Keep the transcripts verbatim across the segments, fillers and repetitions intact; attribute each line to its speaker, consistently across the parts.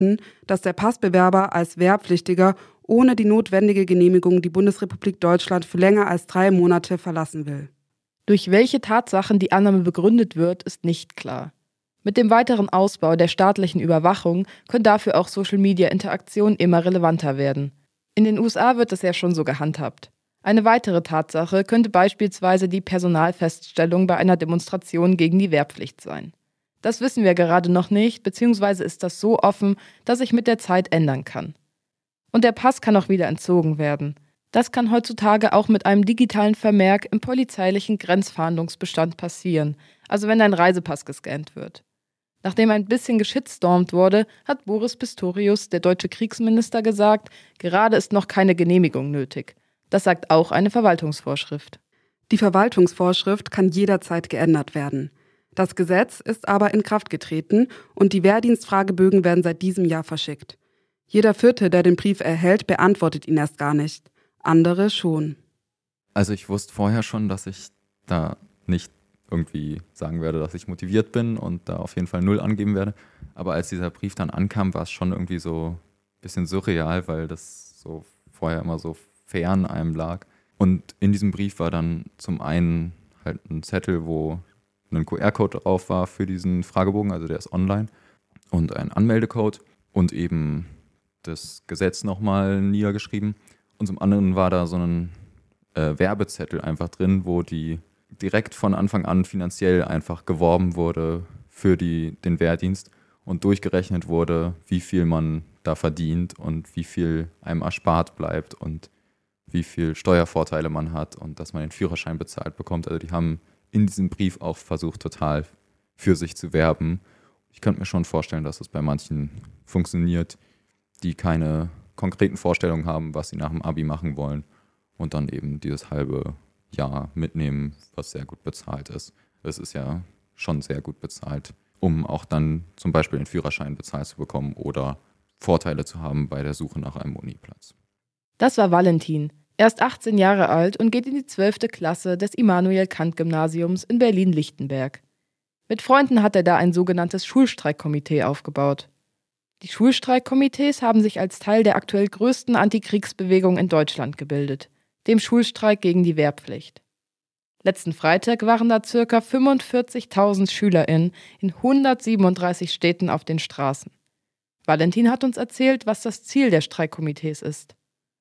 Speaker 1: dass der Passbewerber als Wehrpflichtiger ohne die notwendige Genehmigung die Bundesrepublik Deutschland für länger als drei Monate verlassen will.
Speaker 2: Durch welche Tatsachen die Annahme begründet wird, ist nicht klar. Mit dem weiteren Ausbau der staatlichen Überwachung können dafür auch Social-Media-Interaktionen immer relevanter werden. In den U S A wird das ja schon so gehandhabt. Eine weitere Tatsache könnte beispielsweise die Personalfeststellung bei einer Demonstration gegen die Wehrpflicht sein. Das wissen wir gerade noch nicht, beziehungsweise ist das so offen, dass sich mit der Zeit ändern kann. Und der Pass kann auch wieder entzogen werden. Das kann heutzutage auch mit einem digitalen Vermerk im polizeilichen Grenzfahndungsbestand passieren, also wenn dein Reisepass gescannt wird. Nachdem ein bisschen geschitstormt wurde, hat Boris Pistorius, der deutsche Kriegsminister, gesagt, gerade ist noch keine Genehmigung nötig. Das sagt auch eine Verwaltungsvorschrift.
Speaker 1: Die Verwaltungsvorschrift kann jederzeit geändert werden. Das Gesetz ist aber in Kraft getreten und die Wehrdienstfragebögen werden seit diesem Jahr verschickt. Jeder Vierte, der den Brief erhält, beantwortet ihn erst gar nicht. Andere schon.
Speaker 3: Also ich wusste vorher schon, dass ich da nicht irgendwie sagen werde, dass ich motiviert bin und da auf jeden Fall null angeben werde. Aber als dieser Brief dann ankam, war es schon irgendwie so ein bisschen surreal, weil das so vorher immer so fern einem lag. Und in diesem Brief war dann zum einen halt ein Zettel, wo ein Q R-Code drauf war für diesen Fragebogen, also der ist online, und ein Anmeldecode und eben das Gesetz nochmal niedergeschrieben. Und zum anderen war da so ein äh, Werbezettel einfach drin, wo die direkt von Anfang an finanziell einfach geworben wurde für die, den Wehrdienst und durchgerechnet wurde, wie viel man da verdient und wie viel einem erspart bleibt und wie viel Steuervorteile man hat und dass man den Führerschein bezahlt bekommt. Also die haben in diesem Brief auch versucht, total für sich zu werben. Ich könnte mir schon vorstellen, dass es bei manchen funktioniert, die keine konkreten Vorstellungen haben, was sie nach dem Abi machen wollen und dann eben dieses halbe Jahr mitnehmen, was sehr gut bezahlt ist. Es ist ja schon sehr gut bezahlt, um auch dann zum Beispiel den Führerschein bezahlt zu bekommen oder Vorteile zu haben bei der Suche nach einem Uniplatz.
Speaker 2: Das war Valentin. Er ist achtzehn Jahre alt und geht in die zwölfte Klasse des Immanuel-Kant-Gymnasiums in Berlin-Lichtenberg. Mit Freunden hat er da ein sogenanntes Schulstreikkomitee aufgebaut. Die Schulstreikkomitees haben sich als Teil der aktuell größten Antikriegsbewegung in Deutschland gebildet, dem Schulstreik gegen die Wehrpflicht. Letzten Freitag waren da ca. fünfundvierzigtausend SchülerInnen in hundertsiebenunddreißig Städten auf den Straßen. Valentin hat uns erzählt, was das Ziel der Streikkomitees ist.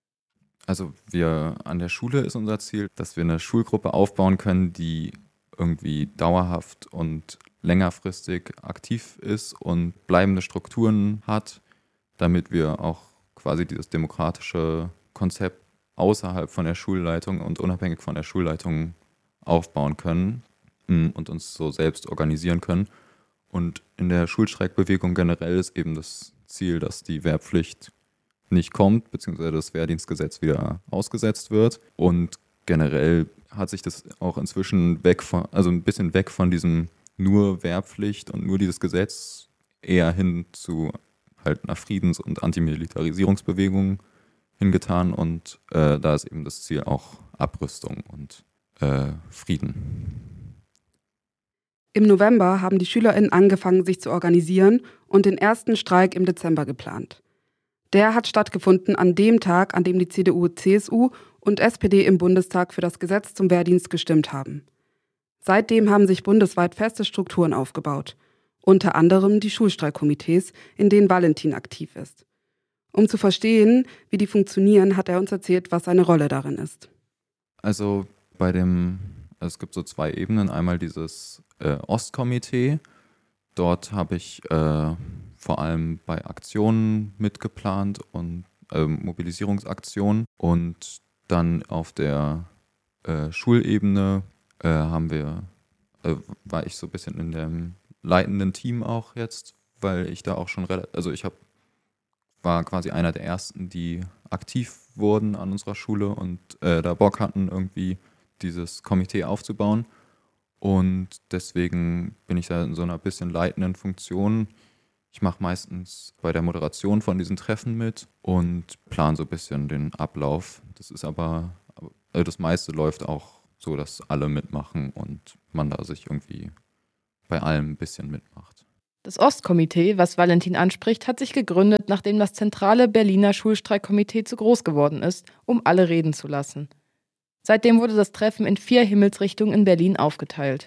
Speaker 3: Also wir an der Schule ist unser Ziel, dass wir eine Schulgruppe aufbauen können, die irgendwie dauerhaft und längerfristig aktiv ist und bleibende Strukturen hat, damit wir auch quasi dieses demokratische Konzept außerhalb von der Schulleitung und unabhängig von der Schulleitung aufbauen können und uns so selbst organisieren können. Und in der Schulstreikbewegung generell ist eben das Ziel, dass die Wehrpflicht nicht kommt, beziehungsweise das Wehrdienstgesetz wieder ausgesetzt wird. Und generell hat sich das auch inzwischen weg von, also ein bisschen weg von diesem nur Wehrpflicht und nur dieses Gesetz eher hin zu halt einer Friedens- und Antimilitarisierungsbewegung hingetan. Und äh, da ist eben das Ziel auch Abrüstung und äh, Frieden.
Speaker 1: Im November haben die SchülerInnen angefangen, sich zu organisieren und den ersten Streik im Dezember geplant. Der hat stattgefunden an dem Tag, an dem die C D U, C S U und S P D im Bundestag für das Gesetz zum Wehrdienst gestimmt haben. Seitdem haben sich bundesweit feste Strukturen aufgebaut, unter anderem die Schulstreikkomitees, in denen Valentin aktiv ist. Um zu verstehen, wie die funktionieren, hat er uns erzählt, was seine Rolle darin ist.
Speaker 3: Also bei dem, also es gibt so zwei Ebenen, einmal dieses äh, Ostkomitee, dort habe ich äh, vor allem bei Aktionen mitgeplant und äh, Mobilisierungsaktionen. Und dann auf der äh, Schulebene äh, haben wir, äh, war ich so ein bisschen in dem leitenden Team auch jetzt, weil ich da auch schon relativ, also ich hab, war quasi einer der ersten, die aktiv wurden an unserer Schule und äh, da Bock hatten, irgendwie dieses Komitee aufzubauen. Und deswegen bin ich da in so einer bisschen leitenden Funktion. Ich mache meistens bei der Moderation von diesen Treffen mit und plane so ein bisschen den Ablauf. Das ist aber, also das meiste läuft auch so, dass alle mitmachen und man da sich irgendwie bei allem ein bisschen mitmacht.
Speaker 2: Das Ostkomitee, was Valentin anspricht, hat sich gegründet, nachdem das zentrale Berliner Schulstreikkomitee zu groß geworden ist, um alle reden zu lassen. Seitdem wurde das Treffen in vier Himmelsrichtungen in Berlin aufgeteilt.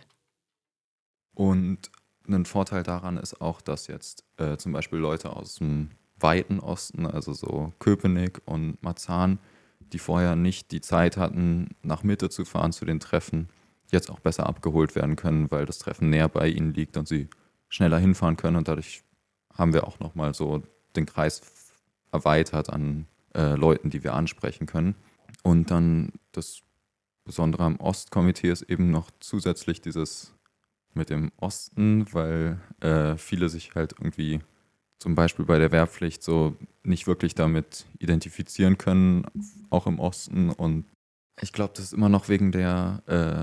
Speaker 3: Und ein Vorteil daran ist auch, dass jetzt äh, zum Beispiel Leute aus dem weiten Osten, also so Köpenick und Marzahn, die vorher nicht die Zeit hatten, nach Mitte zu fahren zu den Treffen, jetzt auch besser abgeholt werden können, weil das Treffen näher bei ihnen liegt und sie schneller hinfahren können. Und dadurch haben wir auch nochmal so den Kreis erweitert an äh, Leuten, die wir ansprechen können. Und dann das Besondere am Ostkomitee ist eben noch zusätzlich dieses mit dem Osten, weil äh, viele sich halt irgendwie zum Beispiel bei der Wehrpflicht so nicht wirklich damit identifizieren können, auch im Osten. Und ich glaube, das ist immer noch wegen der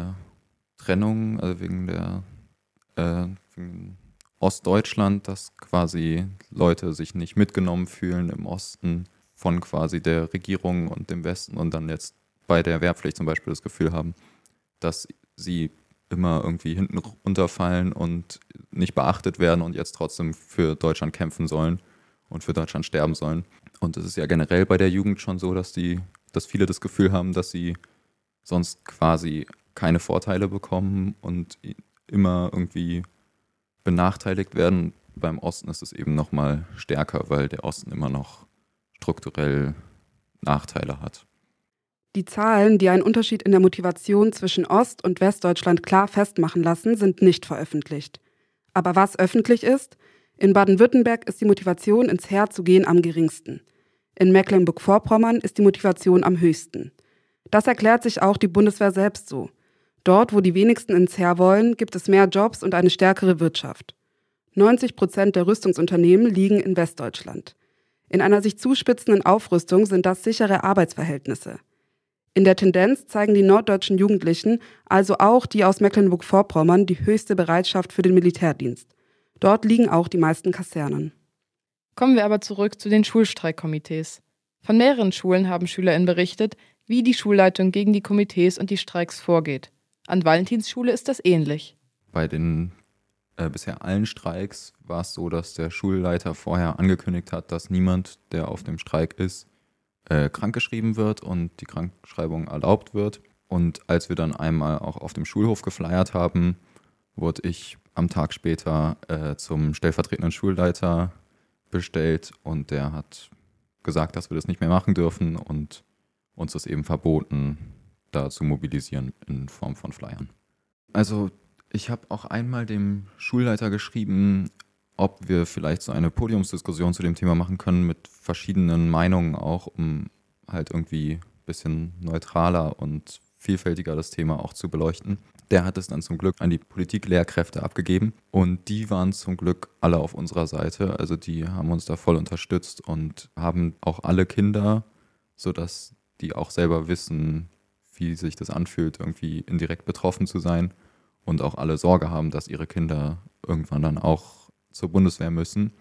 Speaker 3: äh, Trennung, also wegen der äh, wegen Ostdeutschland, dass quasi Leute sich nicht mitgenommen fühlen im Osten von quasi der Regierung und dem Westen und dann jetzt bei der Wehrpflicht zum Beispiel das Gefühl haben, dass sie immer irgendwie hinten runterfallen und nicht beachtet werden und jetzt trotzdem für Deutschland kämpfen sollen und für Deutschland sterben sollen. Und es ist ja generell bei der Jugend schon so, dass die, dass viele das Gefühl haben, dass sie sonst quasi keine Vorteile bekommen und immer irgendwie benachteiligt werden. Beim Osten ist es eben noch mal stärker, weil der Osten immer noch strukturell Nachteile hat.
Speaker 1: Die Zahlen, die einen Unterschied in der Motivation zwischen Ost- und Westdeutschland klar festmachen lassen, sind nicht veröffentlicht. Aber was öffentlich ist? In Baden-Württemberg ist die Motivation, ins Heer zu gehen, am geringsten. In Mecklenburg-Vorpommern ist die Motivation am höchsten. Das erklärt sich auch die Bundeswehr selbst so. Dort, wo die wenigsten ins Heer wollen, gibt es mehr Jobs und eine stärkere Wirtschaft. neunzig Prozent der Rüstungsunternehmen liegen in Westdeutschland. In einer sich zuspitzenden Aufrüstung sind das sichere Arbeitsverhältnisse. In der Tendenz zeigen die norddeutschen Jugendlichen, also auch die aus Mecklenburg-Vorpommern, die höchste Bereitschaft für den Militärdienst. Dort liegen auch die meisten Kasernen.
Speaker 2: Kommen wir aber zurück zu den Schulstreikkomitees. Von mehreren Schulen haben SchülerInnen berichtet, wie die Schulleitung gegen die Komitees und die Streiks vorgeht. An Valentins Schule ist das ähnlich.
Speaker 3: Bei den äh, bisher allen Streiks war es so, dass der Schulleiter vorher angekündigt hat, dass niemand, der auf dem Streik ist, äh, krankgeschrieben wird und die Krankschreibung erlaubt wird. Und als wir dann einmal auch auf dem Schulhof geflyert haben, wurde ich am Tag später äh, zum stellvertretenden Schulleiter bestellt und der hat gesagt, dass wir das nicht mehr machen dürfen und uns ist eben verboten, da zu mobilisieren in Form von Flyern. Also ich habe auch einmal dem Schulleiter geschrieben, ob wir vielleicht so eine Podiumsdiskussion zu dem Thema machen können mit verschiedenen Meinungen auch, um halt irgendwie ein bisschen neutraler und vielfältiger das Thema auch zu beleuchten. Der hat es dann zum Glück an die Politiklehrkräfte abgegeben und die waren zum Glück alle auf unserer Seite. Also die haben uns da voll unterstützt und haben auch alle Kinder, sodass die auch selber wissen, wie sich das anfühlt, irgendwie indirekt betroffen zu sein und auch alle Sorge haben, dass ihre Kinder irgendwann dann auch zur Bundeswehr müssen.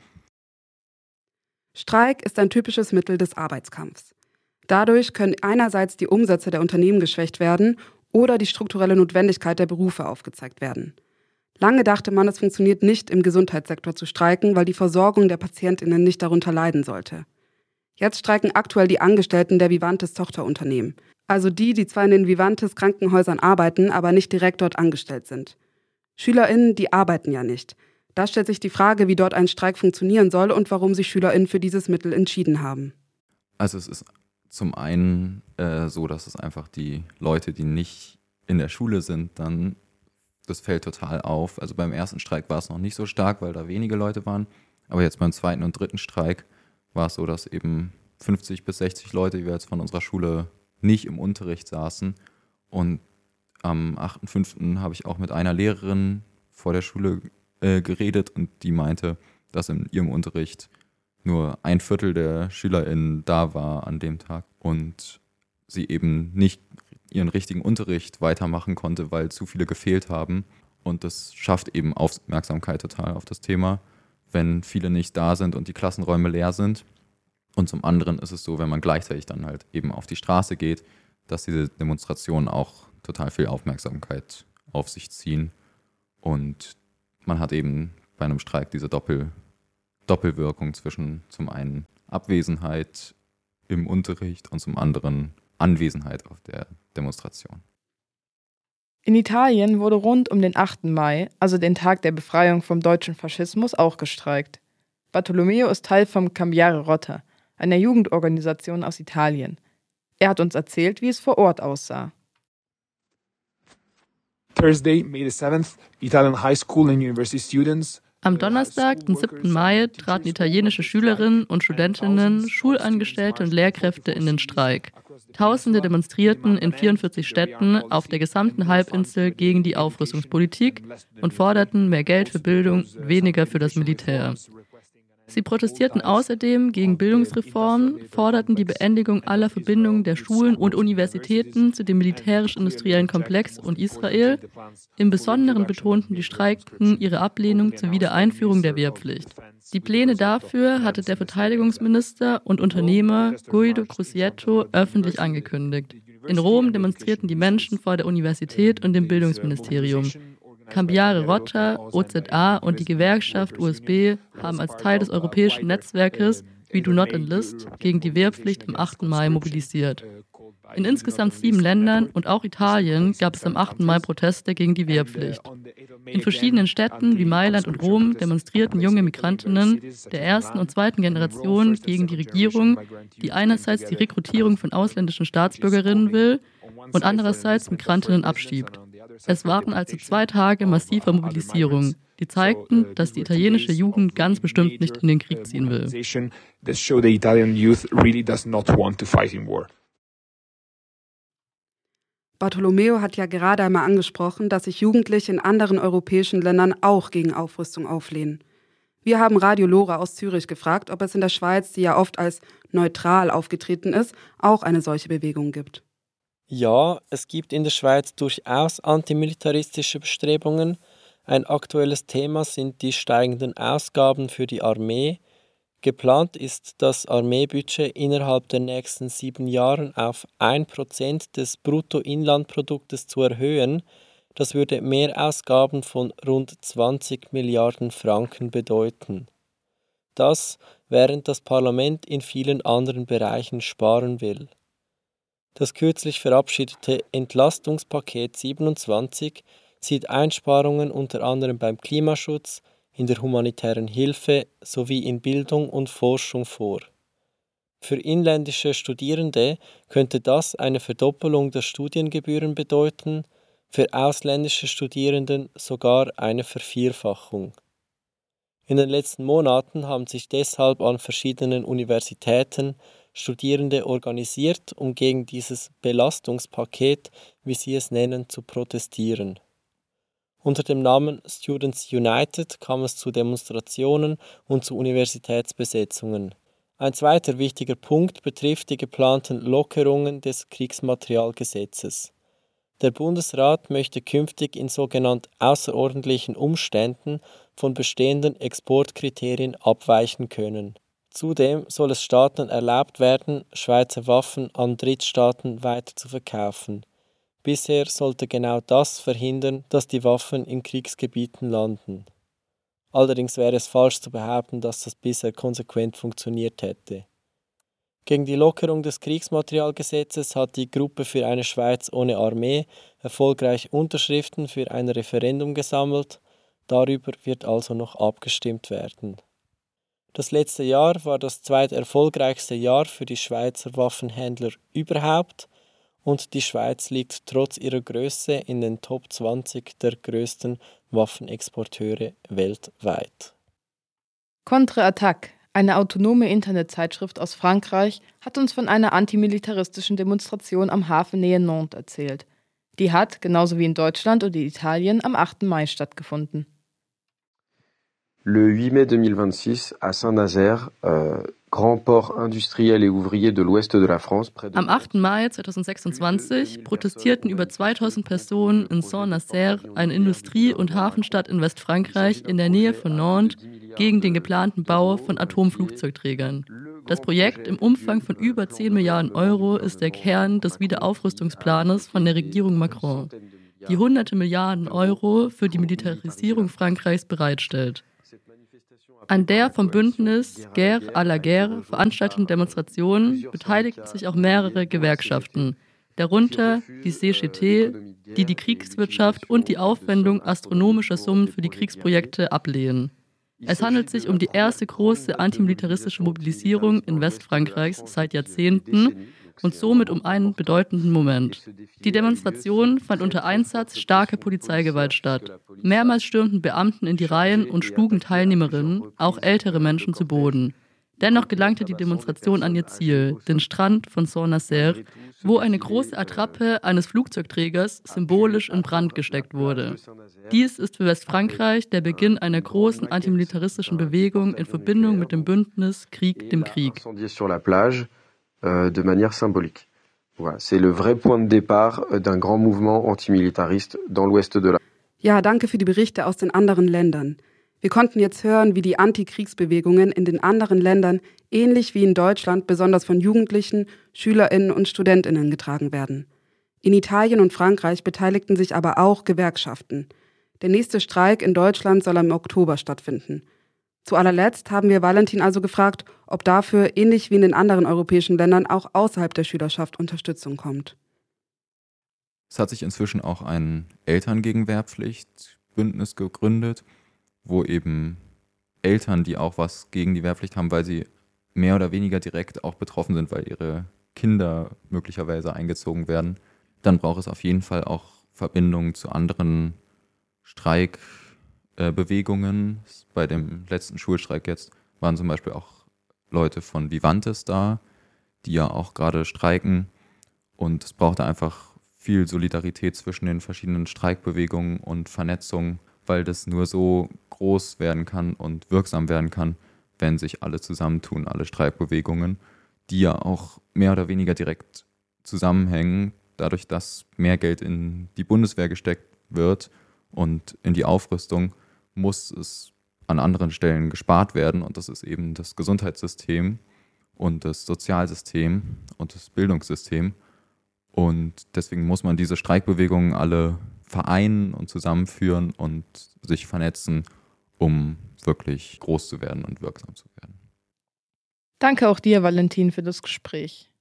Speaker 1: Streik ist ein typisches Mittel des Arbeitskampfs. Dadurch können einerseits die Umsätze der Unternehmen geschwächt werden oder die strukturelle Notwendigkeit der Berufe aufgezeigt werden. Lange dachte man, es funktioniert nicht, im Gesundheitssektor zu streiken, weil die Versorgung der PatientInnen nicht darunter leiden sollte. Jetzt streiken aktuell die Angestellten der Vivantes Tochterunternehmen, also die, die zwar in den Vivantes Krankenhäusern arbeiten, aber nicht direkt dort angestellt sind. SchülerInnen, die arbeiten ja nicht. Da stellt sich die Frage, wie dort ein Streik funktionieren soll und warum sich SchülerInnen für dieses Mittel entschieden haben.
Speaker 3: Also es ist zum einen äh, so, dass es einfach die Leute, die nicht in der Schule sind, dann, das fällt total auf. Also beim ersten Streik war es noch nicht so stark, weil da wenige Leute waren. Aber jetzt beim zweiten und dritten Streik war es so, dass eben fünfzig bis sechzig Leute, die wir jetzt von unserer Schule nicht im Unterricht saßen. Und am achten fünften habe ich auch mit einer Lehrerin vor der Schule äh, geredet und die meinte, dass in ihrem Unterricht nur ein Viertel der SchülerInnen da war an dem Tag und sie eben nicht ihren richtigen Unterricht weitermachen konnte, weil zu viele gefehlt haben. Und das schafft eben Aufmerksamkeit total auf das Thema, wenn viele nicht da sind und die Klassenräume leer sind. Und zum anderen ist es so, wenn man gleichzeitig dann halt eben auf die Straße geht, dass diese Demonstrationen auch total viel Aufmerksamkeit auf sich ziehen. Und man hat eben bei einem Streik diese Doppel, Doppelwirkung zwischen zum einen Abwesenheit im Unterricht und zum anderen Anwesenheit auf der Demonstration.
Speaker 2: In Italien wurde rund um den achten Mai, also den Tag der Befreiung vom deutschen Faschismus, auch gestreikt. Bartolomeo ist Teil vom Cambiare Rotta, einer Jugendorganisation aus Italien. Er hat uns erzählt, wie es vor Ort aussah.
Speaker 4: Thursday, May the seventh, Italian high school and university students.
Speaker 5: Am Donnerstag, den siebten Mai, traten italienische Schülerinnen und Studentinnen, Schulangestellte und Lehrkräfte in den Streik. Tausende demonstrierten in vierundvierzig Städten auf der gesamten Halbinsel gegen die Aufrüstungspolitik und forderten mehr Geld für Bildung, weniger für das Militär. Sie protestierten außerdem gegen Bildungsreformen, forderten die Beendigung aller Verbindungen der Schulen und Universitäten zu dem militärisch-industriellen Komplex und Israel. Im Besonderen betonten die Streikenden ihre Ablehnung zur Wiedereinführung der Wehrpflicht. Die Pläne dafür hatte der Verteidigungsminister und Unternehmer Guido Crosetto öffentlich angekündigt. In Rom demonstrierten die Menschen vor der Universität und dem Bildungsministerium. Cambiare Rotta, O Z A und die Gewerkschaft U S B haben als Teil des europäischen Netzwerkes We Do Not Enlist gegen die Wehrpflicht am achten Mai mobilisiert. In insgesamt sieben Ländern und auch Italien gab es am achten Mai Proteste gegen die Wehrpflicht. In verschiedenen Städten wie Mailand und Rom demonstrierten junge Migrantinnen der ersten und zweiten Generation gegen die Regierung, die einerseits die Rekrutierung von ausländischen Staatsbürgerinnen will und andererseits Migrantinnen abschiebt. Es waren also zwei Tage massiver Mobilisierung, die zeigten, dass die italienische Jugend ganz bestimmt nicht in den Krieg ziehen will.
Speaker 1: Bartolomeo hat ja gerade einmal angesprochen, dass sich Jugendliche in anderen europäischen Ländern auch gegen Aufrüstung auflehnen. Wir haben Radio Lora aus Zürich gefragt, ob es in der Schweiz, die ja oft als neutral aufgetreten ist, auch eine solche Bewegung gibt.
Speaker 6: Ja, es gibt in der Schweiz durchaus antimilitaristische Bestrebungen. Ein aktuelles Thema sind die steigenden Ausgaben für die Armee. Geplant ist, das Armeebudget innerhalb der nächsten sieben Jahren auf ein Prozent des Bruttoinlandproduktes zu erhöhen. Das würde Mehrausgaben von rund zwanzig Milliarden Franken bedeuten. Das, während das Parlament in vielen anderen Bereichen sparen will. Das kürzlich verabschiedete Entlastungspaket siebenundzwanzig sieht Einsparungen unter anderem beim Klimaschutz, in der humanitären Hilfe sowie in Bildung und Forschung vor. Für inländische Studierende könnte das eine Verdoppelung der Studiengebühren bedeuten, für ausländische Studierenden sogar eine Vervierfachung. In den letzten Monaten haben sich deshalb an verschiedenen Universitäten Studierende organisiert, um gegen dieses Belastungspaket, wie sie es nennen, zu protestieren. Unter dem Namen Students United kam es zu Demonstrationen und zu Universitätsbesetzungen. Ein zweiter wichtiger Punkt betrifft die geplanten Lockerungen des Kriegsmaterialgesetzes. Der Bundesrat möchte künftig in sogenannt außerordentlichen Umständen von bestehenden Exportkriterien abweichen können. Zudem soll es Staaten erlaubt werden, Schweizer Waffen an Drittstaaten weiter zu verkaufen. Bisher sollte genau das verhindern, dass die Waffen in Kriegsgebieten landen. Allerdings wäre es falsch zu behaupten, dass das bisher konsequent funktioniert hätte. Gegen die Lockerung des Kriegsmaterialgesetzes hat die Gruppe für eine Schweiz ohne Armee erfolgreich Unterschriften für ein Referendum gesammelt. Darüber wird also noch abgestimmt werden. Das letzte Jahr war das zweiterfolgreichste Jahr für die Schweizer Waffenhändler überhaupt und die Schweiz liegt trotz ihrer Größe in den Top zwanzig der größten Waffenexporteure weltweit.
Speaker 2: Contre-Attaque, eine autonome Internetzeitschrift aus Frankreich, hat uns von einer antimilitaristischen Demonstration am Hafen nähe Nantes erzählt. Die hat, genauso wie in Deutschland und in Italien, am achten Mai stattgefunden.
Speaker 7: Le huit mai deux mille vingt-six, à Saint-Nazaire, euh, grand port industriel et ouvrier de l'ouest de la France.
Speaker 5: Am achten Mai zweitausendsechsundzwanzig protestierten über zweitausend Personen in Saint-Nazaire, eine Industrie- und Hafenstadt in Westfrankreich in der Nähe von Nantes, gegen den geplanten Bau von Atomflugzeugträgern. Das Projekt im Umfang von über zehn Milliarden Euro ist der Kern des Wiederaufrüstungsplanes von der Regierung Macron, die hunderte Milliarden Euro für die Militarisierung Frankreichs bereitstellt. An der vom Bündnis Guerre à la Guerre veranstalteten Demonstration beteiligten sich auch mehrere Gewerkschaften, darunter die C G T, die die Kriegswirtschaft und die Aufwendung astronomischer Summen für die Kriegsprojekte ablehnen. Es handelt sich um die erste große antimilitaristische Mobilisierung in Westfrankreichs seit Jahrzehnten und somit um einen bedeutenden Moment. Die Demonstration fand unter Einsatz starker Polizeigewalt statt. Mehrmals stürmten Beamten in die Reihen und schlugen Teilnehmerinnen, auch ältere Menschen, zu Boden. Dennoch gelangte die Demonstration an ihr Ziel, den Strand von Saint-Nazaire, wo eine große Attrappe eines Flugzeugträgers symbolisch in Brand gesteckt wurde. Dies ist für Westfrankreich der Beginn einer großen antimilitaristischen Bewegung in Verbindung mit dem Bündnis Krieg dem Krieg.
Speaker 7: De manière symbolique. Voilà, c'est le vrai point de départ d'un grand mouvement antimilitariste dans l'ouest de la.
Speaker 1: Ja, danke für die Berichte aus den anderen Ländern. Wir konnten jetzt hören, wie die Antikriegsbewegungen in den anderen Ländern, ähnlich wie in Deutschland, besonders von Jugendlichen, SchülerInnen und StudentInnen getragen werden. In Italien und Frankreich beteiligten sich aber auch Gewerkschaften. Der nächste Streik in Deutschland soll im Oktober stattfinden. Zu allerletzt haben wir Valentin also gefragt, ob dafür, ähnlich wie in den anderen europäischen Ländern, auch außerhalb der Schülerschaft Unterstützung kommt.
Speaker 3: Es hat sich inzwischen auch ein Eltern gegen Wehrpflicht-Bündnis gegründet, wo eben Eltern, die auch was gegen die Wehrpflicht haben, weil sie mehr oder weniger direkt auch betroffen sind, weil ihre Kinder möglicherweise eingezogen werden, dann braucht es auf jeden Fall auch Verbindungen zu anderen Streikbewegungen. Bei dem letzten Schulstreik jetzt waren zum Beispiel auch Leute von Vivantes da, die ja auch gerade streiken. Und es braucht einfach viel Solidarität zwischen den verschiedenen Streikbewegungen und Vernetzung, weil das nur so groß werden kann und wirksam werden kann, wenn sich alle zusammentun, alle Streikbewegungen, die ja auch mehr oder weniger direkt zusammenhängen, dadurch, dass mehr Geld in die Bundeswehr gesteckt wird und in die Aufrüstung, muss es an anderen Stellen gespart werden, und das ist eben das Gesundheitssystem und das Sozialsystem und das Bildungssystem. Und deswegen muss man diese Streikbewegungen alle vereinen und zusammenführen und sich vernetzen, um wirklich groß zu werden und wirksam zu werden.
Speaker 2: Danke auch dir, Valentin, für das Gespräch.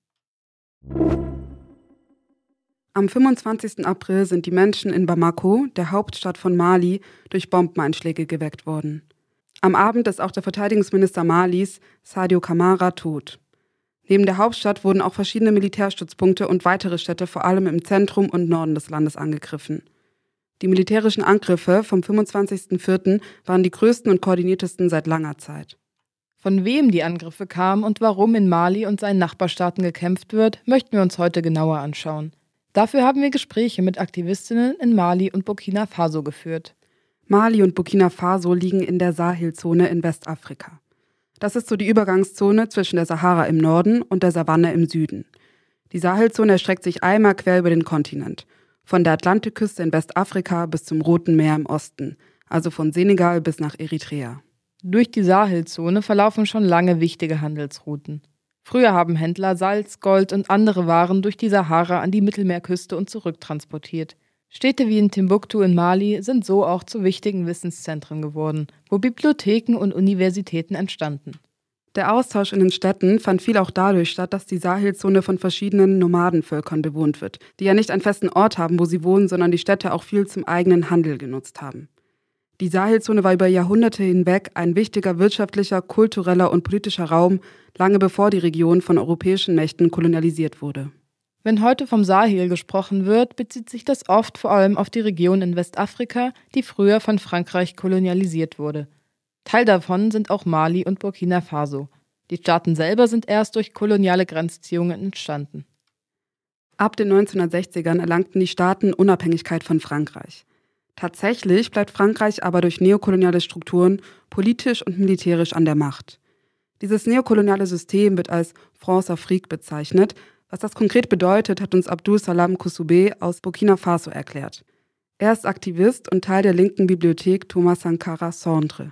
Speaker 1: Am fünfundzwanzigsten April sind die Menschen in Bamako, der Hauptstadt von Mali, durch Bombeneinschläge geweckt worden. Am Abend ist auch der Verteidigungsminister Malis, Sadio Camara, tot. Neben der Hauptstadt wurden auch verschiedene Militärstützpunkte und weitere Städte vor allem im Zentrum und Norden des Landes angegriffen. Die militärischen Angriffe vom fünfundzwanzigsten vierten waren die größten und koordiniertesten seit langer Zeit.
Speaker 2: Von wem die Angriffe kamen und warum in Mali und seinen Nachbarstaaten gekämpft wird, möchten wir uns heute genauer anschauen. Dafür haben wir Gespräche mit Aktivistinnen in Mali und Burkina Faso geführt.
Speaker 1: Mali und Burkina Faso liegen in der Sahelzone in Westafrika. Das ist so die Übergangszone zwischen der Sahara im Norden und der Savanne im Süden. Die Sahelzone erstreckt sich einmal quer über den Kontinent, von der Atlantikküste in Westafrika bis zum Roten Meer im Osten, also von Senegal bis nach Eritrea.
Speaker 2: Durch die Sahelzone verlaufen schon lange wichtige Handelsrouten. Früher haben Händler Salz, Gold und andere Waren durch die Sahara an die Mittelmeerküste und zurück transportiert. Städte wie in Timbuktu in Mali sind so auch zu wichtigen Wissenszentren geworden, wo Bibliotheken und Universitäten entstanden.
Speaker 1: Der Austausch in den Städten fand viel auch dadurch statt, dass die Sahelzone von verschiedenen Nomadenvölkern bewohnt wird, die ja nicht einen festen Ort haben, wo sie wohnen, sondern die Städte auch viel zum eigenen Handel genutzt haben. Die Sahelzone war über Jahrhunderte hinweg ein wichtiger wirtschaftlicher, kultureller und politischer Raum, lange bevor die Region von europäischen Mächten kolonialisiert wurde.
Speaker 2: Wenn heute vom Sahel gesprochen wird, bezieht sich das oft vor allem auf die Region in Westafrika, die früher von Frankreich kolonialisiert wurde. Teil davon sind auch Mali und Burkina Faso. Die Staaten selber sind erst durch koloniale Grenzziehungen entstanden.
Speaker 1: Ab den neunzehnhundertsechzigern erlangten die Staaten Unabhängigkeit von Frankreich. Tatsächlich bleibt Frankreich aber durch neokoloniale Strukturen politisch und militärisch an der Macht. Dieses neokoloniale System wird als France-Afrique bezeichnet. Was das konkret bedeutet, hat uns Abdul Salam Koussoubé aus Burkina Faso erklärt. Er ist Aktivist und Teil der linken Bibliothek Thomas Sankara Centre.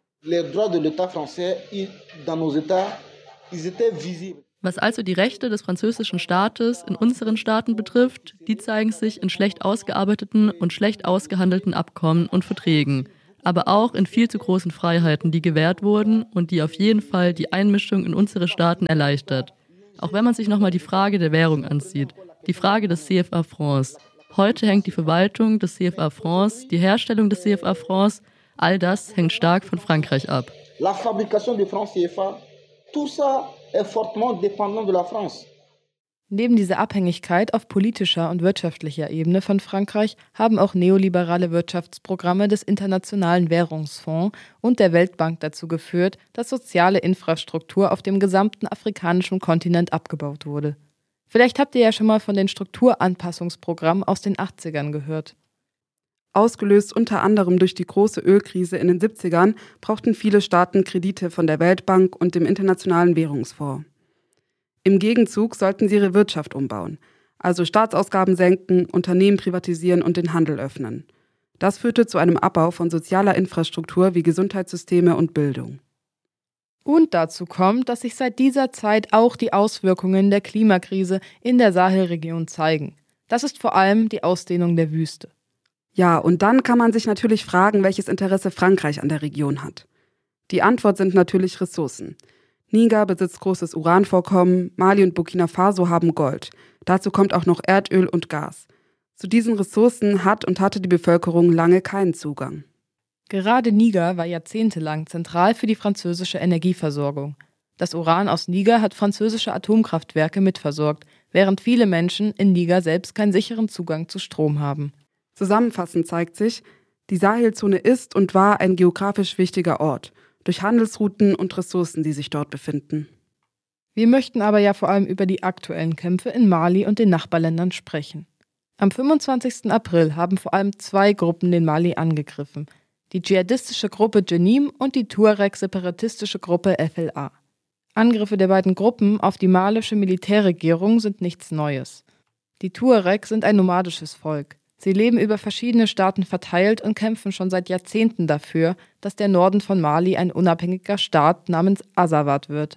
Speaker 5: Was also die Rechte des französischen Staates in unseren Staaten betrifft, die zeigen sich in schlecht ausgearbeiteten und schlecht ausgehandelten Abkommen und Verträgen, aber auch in viel zu großen Freiheiten, die gewährt wurden und die auf jeden Fall die Einmischung in unsere Staaten erleichtert. Auch wenn man sich nochmal die Frage der Währung ansieht, die Frage des C F A Francs. Heute hängt die Verwaltung des C F A Francs, die Herstellung des C F A Francs, all das hängt stark von Frankreich ab.
Speaker 8: La fabrication du franc C F A, tout ça est fortement dépendant de la France.
Speaker 2: Neben dieser Abhängigkeit auf politischer und wirtschaftlicher Ebene von Frankreich haben auch neoliberale Wirtschaftsprogramme des Internationalen Währungsfonds und der Weltbank dazu geführt, dass soziale Infrastruktur auf dem gesamten afrikanischen Kontinent abgebaut wurde. Vielleicht habt ihr ja schon mal von den Strukturanpassungsprogrammen aus den achtzigern gehört.
Speaker 1: Ausgelöst unter anderem durch die große Ölkrise in den siebzigern brauchten viele Staaten Kredite von der Weltbank und dem Internationalen Währungsfonds. Im Gegenzug sollten sie ihre Wirtschaft umbauen, also Staatsausgaben senken, Unternehmen privatisieren und den Handel öffnen. Das führte zu einem Abbau von sozialer Infrastruktur wie Gesundheitssysteme und Bildung.
Speaker 2: Und dazu kommt, dass sich seit dieser Zeit auch die Auswirkungen der Klimakrise in der Sahelregion zeigen. Das ist vor allem die Ausdehnung der Wüste.
Speaker 1: Ja, und dann kann man sich natürlich fragen, welches Interesse Frankreich an der Region hat. Die Antwort sind natürlich Ressourcen. Niger besitzt großes Uranvorkommen, Mali und Burkina Faso haben Gold. Dazu kommt auch noch Erdöl und Gas. Zu diesen Ressourcen hat und hatte die Bevölkerung lange keinen Zugang.
Speaker 2: Gerade Niger war jahrzehntelang zentral für die französische Energieversorgung. Das Uran aus Niger hat französische Atomkraftwerke mitversorgt, während viele Menschen in Niger selbst keinen sicheren Zugang zu Strom haben.
Speaker 1: Zusammenfassend zeigt sich, die Sahelzone ist und war ein geografisch wichtiger Ort, durch Handelsrouten und Ressourcen, die sich dort befinden.
Speaker 2: Wir möchten aber ja vor allem über die aktuellen Kämpfe in Mali und den Nachbarländern sprechen. Am fünfundzwanzigsten April haben vor allem zwei Gruppen den Mali angegriffen: die dschihadistische Gruppe Jenim und die Tuareg-separatistische Gruppe F L A. Angriffe der beiden Gruppen auf die malische Militärregierung sind nichts Neues. Die Tuareg sind ein nomadisches Volk. Sie leben über verschiedene Staaten verteilt und kämpfen schon seit Jahrzehnten dafür, dass der Norden von Mali ein unabhängiger Staat namens Azawad wird.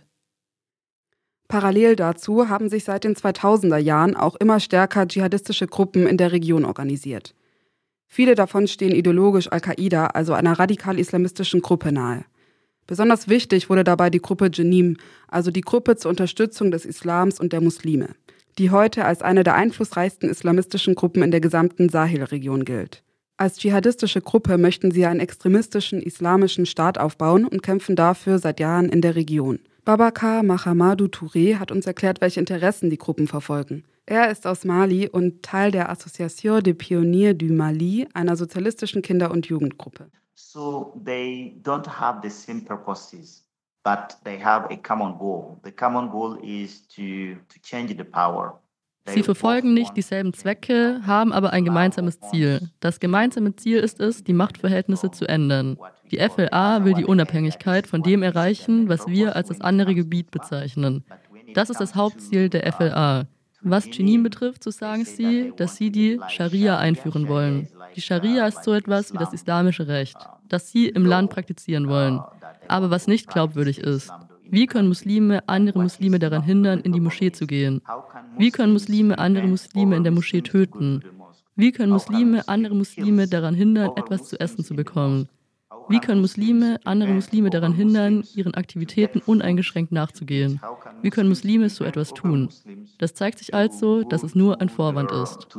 Speaker 1: Parallel dazu haben sich seit den zweitausender Jahren auch immer stärker dschihadistische Gruppen in der Region organisiert. Viele davon stehen ideologisch Al-Qaida, also einer radikal-islamistischen Gruppe, nahe. Besonders wichtig wurde dabei die Gruppe Jenim, also die Gruppe zur Unterstützung des Islams und der Muslime, die heute als eine der einflussreichsten islamistischen Gruppen in der gesamten Sahelregion gilt. Als dschihadistische Gruppe möchten sie einen extremistischen islamischen Staat aufbauen und kämpfen dafür seit Jahren in der Region. Babacar Mahamadou Touré hat uns erklärt, welche Interessen die Gruppen verfolgen. Er ist aus Mali und Teil der Association des Pionniers du Mali, einer sozialistischen Kinder- und Jugendgruppe.
Speaker 9: So they don't have the same purposes, but they have a common goal. The common goal is to, to change the power.
Speaker 5: Sie verfolgen nicht dieselben Zwecke, haben aber ein gemeinsames Ziel. Das gemeinsame Ziel ist es, die Machtverhältnisse zu ändern. Die F L A will die Unabhängigkeit von dem erreichen, was wir als das andere Gebiet bezeichnen. Das ist das Hauptziel der F L A. Was Jenim betrifft, so sagen sie, dass sie die Scharia einführen wollen. Die Scharia ist so etwas wie das islamische Recht, das sie im Land praktizieren wollen. Aber was nicht glaubwürdig ist: Wie können Muslime andere Muslime daran hindern, in die Moschee zu gehen? Wie können Muslime andere Muslime in der Moschee töten? Wie können Muslime andere Muslime daran hindern, etwas zu essen zu bekommen? Wie können Muslime andere Muslime daran hindern, ihren Aktivitäten uneingeschränkt nachzugehen? Wie können Muslime so etwas tun? Das zeigt sich also, dass es nur ein Vorwand ist.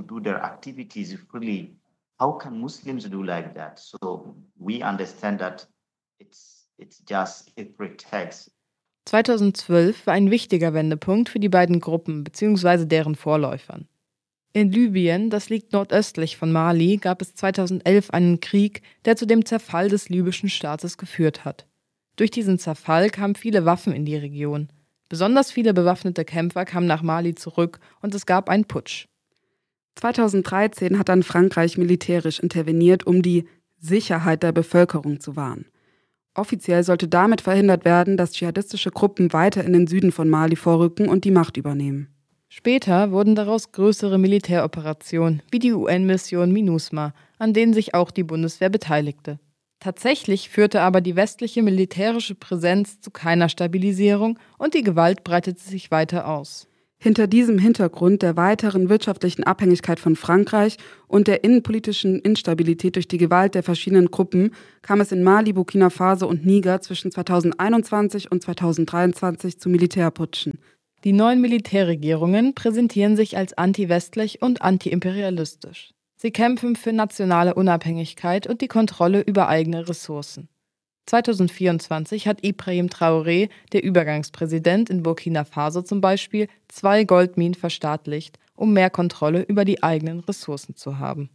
Speaker 9: How can Muslims do like that? So we understand that it's it's just a pretext.
Speaker 2: zweitausendzwölf war ein wichtiger Wendepunkt für die beiden Gruppen bzw. deren Vorläufern. In Libyen, das liegt nordöstlich von Mali, gab es zweitausendelf einen Krieg, der zu dem Zerfall des libyschen Staates geführt hat. Durch diesen Zerfall kamen viele Waffen in die Region. Besonders viele bewaffnete Kämpfer kamen nach Mali zurück und es gab einen Putsch.
Speaker 1: zweitausenddreizehn hat dann Frankreich militärisch interveniert, um die Sicherheit der Bevölkerung zu wahren. Offiziell sollte damit verhindert werden, dass dschihadistische Gruppen weiter in den Süden von Mali vorrücken und die Macht übernehmen.
Speaker 2: Später wurden daraus größere Militäroperationen, wie die U N-Mission MINUSMA, an denen sich auch die Bundeswehr beteiligte. Tatsächlich führte aber die westliche militärische Präsenz zu keiner Stabilisierung und die Gewalt breitete sich weiter aus.
Speaker 1: Hinter diesem Hintergrund der weiteren wirtschaftlichen Abhängigkeit von Frankreich und der innenpolitischen Instabilität durch die Gewalt der verschiedenen Gruppen kam es in Mali, Burkina Faso und Niger zwischen zweitausendeinundzwanzig und zweitausenddreiundzwanzig zu Militärputschen.
Speaker 2: Die neuen Militärregierungen präsentieren sich als anti-westlich und anti-imperialistisch. Sie kämpfen für nationale Unabhängigkeit und die Kontrolle über eigene Ressourcen. zweitausendvierundzwanzig hat Ibrahim Traoré, der Übergangspräsident in Burkina Faso zum Beispiel, zwei Goldminen verstaatlicht, um mehr Kontrolle über die eigenen Ressourcen zu haben.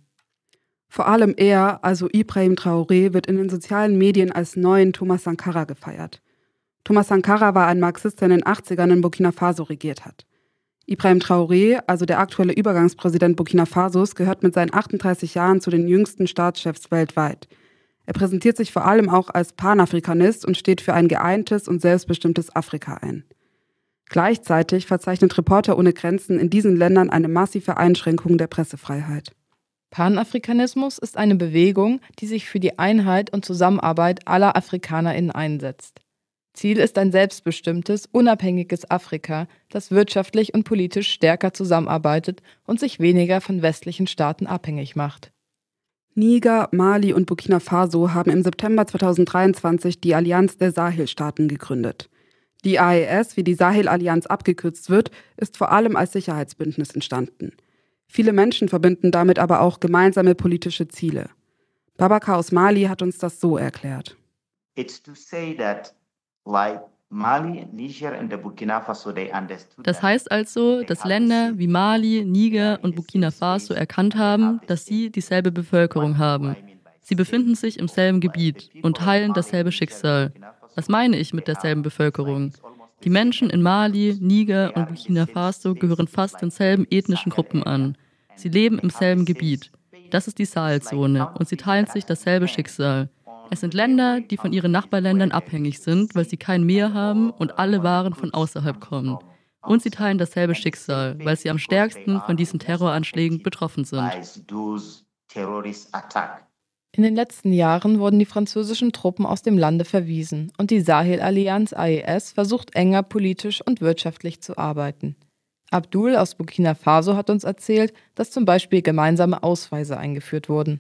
Speaker 1: Vor allem er, also Ibrahim Traoré, wird in den sozialen Medien als neuen Thomas Sankara gefeiert. Thomas Sankara war ein Marxist, der in den achtzigern in Burkina Faso regiert hat. Ibrahim Traoré, also der aktuelle Übergangspräsident Burkina Fasos, gehört mit seinen achtunddreißig Jahren zu den jüngsten Staatschefs weltweit. Er präsentiert sich vor allem auch als Panafrikanist und steht für ein geeintes und selbstbestimmtes Afrika ein. Gleichzeitig verzeichnet Reporter ohne Grenzen in diesen Ländern eine massive Einschränkung der Pressefreiheit.
Speaker 2: Panafrikanismus ist eine Bewegung, die sich für die Einheit und Zusammenarbeit aller AfrikanerInnen einsetzt. Ziel ist ein selbstbestimmtes, unabhängiges Afrika, das wirtschaftlich und politisch stärker zusammenarbeitet und sich weniger von westlichen Staaten abhängig macht.
Speaker 1: Niger, Mali und Burkina Faso haben im September zweitausenddreiundzwanzig die Allianz der Sahel-Staaten gegründet. Die A E S, wie die Sahel-Allianz abgekürzt wird, ist vor allem als Sicherheitsbündnis entstanden. Viele Menschen verbinden damit aber auch gemeinsame politische Ziele. Babakar aus Mali hat uns das so erklärt.
Speaker 9: It's to say that like Mali, Niger and the Burkina Faso, they understood.
Speaker 5: Das heißt also, dass Länder wie Mali, Niger und Burkina Faso erkannt haben, dass sie dieselbe Bevölkerung haben. Sie befinden sich im selben Gebiet und teilen dasselbe Schicksal. Was meine ich mit derselben Bevölkerung? Die Menschen in Mali, Niger und Burkina Faso gehören fast denselben ethnischen Gruppen an. Sie leben im selben Gebiet. Das ist die Sahelzone und sie teilen sich dasselbe Schicksal. Es sind Länder, die von ihren Nachbarländern abhängig sind, weil sie kein Meer haben und alle Waren von außerhalb kommen. Und sie teilen dasselbe Schicksal, weil sie am stärksten von diesen Terroranschlägen betroffen sind.
Speaker 2: In den letzten Jahren wurden die französischen Truppen aus dem Lande verwiesen und die Sahel-Allianz A E S versucht enger politisch und wirtschaftlich zu arbeiten. Abdul aus Burkina Faso hat uns erzählt, dass zum Beispiel gemeinsame Ausweise eingeführt wurden.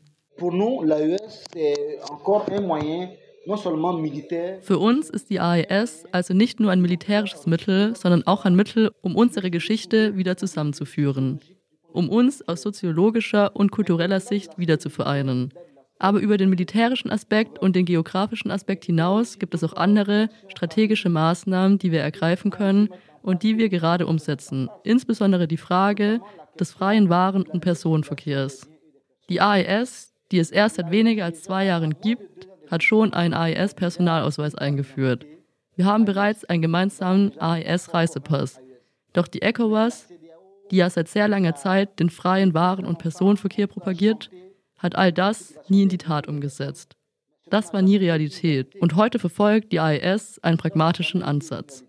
Speaker 5: Für uns ist die A E S also nicht nur ein militärisches Mittel, sondern auch ein Mittel, um unsere Geschichte wieder zusammenzuführen, um uns aus soziologischer und kultureller Sicht wieder zu vereinen. Aber über den militärischen Aspekt und den geografischen Aspekt hinaus gibt es auch andere strategische Maßnahmen, die wir ergreifen können und die wir gerade umsetzen, insbesondere die Frage des freien Waren- und Personenverkehrs. Die A E S, die es erst seit weniger als zwei Jahren gibt, hat schon einen A E S-Personalausweis eingeführt. Wir haben bereits einen gemeinsamen A E S-Reisepass. Doch die ECOWAS, die ja seit sehr langer Zeit den freien Waren- und Personenverkehr propagiert, hat all das nie in die Tat umgesetzt. Das war nie Realität und heute verfolgt die A E S einen pragmatischen Ansatz.